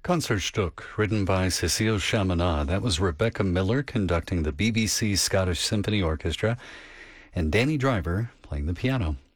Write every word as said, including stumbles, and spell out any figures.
Concertstück, written by Cecile Chaminade. That was Rebecca Miller conducting the B B C Scottish Symphony Orchestra, and Danny Driver playing the piano.